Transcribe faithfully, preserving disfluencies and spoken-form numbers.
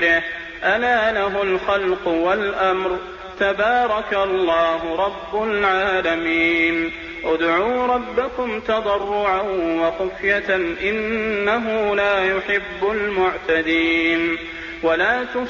ألا له الخلق والأمر تبارك الله رب العالمين. ادعوا ربكم تضرعا وخفية إنه لا يحب المعتدين. ولا